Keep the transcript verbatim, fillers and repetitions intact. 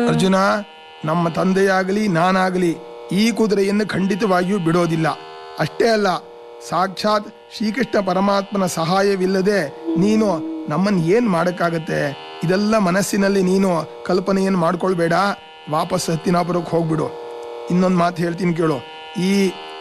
ಅರ್ಜುನ, ನಮ್ಮ ತಂದೆಯಾಗಲಿ ನಾನಾಗಲಿ ಈ ಕುದುರೆಯನ್ನು ಖಂಡಿತವಾಗಿಯೂ ಬಿಡೋದಿಲ್ಲ. ಅಷ್ಟೇ ಅಲ್ಲ, ಸಾಕ್ಷಾತ್ ಶ್ರೀಕೃಷ್ಣ ಪರಮಾತ್ಮನ ಸಹಾಯವಿಲ್ಲದೆ ನೀನು ನಮ್ಮನ್ನು ಏನ್ ಮಾಡಕ್ಕಾಗತ್ತೆ? ಇದೆಲ್ಲ ಮನಸ್ಸಿನಲ್ಲಿ ನೀನು ಕಲ್ಪನೆಯನ್ನು ಮಾಡ್ಕೊಳ್ಬೇಡ. ವಾಪಸ್ ಹತ್ತಿನಾಪುರಕ್ಕೆ ಹೋಗ್ಬಿಡು. ಇನ್ನೊಂದು ಮಾತು ಹೇಳ್ತೀನಿ ಕೇಳು. ಈ